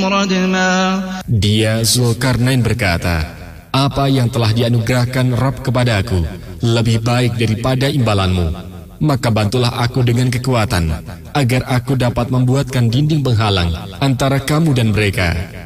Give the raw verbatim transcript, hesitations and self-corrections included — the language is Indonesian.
Dia Zulkarnain berkata, apa yang telah dianugerahkan Rabb kepadaku lebih baik daripada imbalanmu. Maka bantulah aku dengan kekuatan, agar aku dapat membuatkan dinding penghalang antara kamu dan mereka.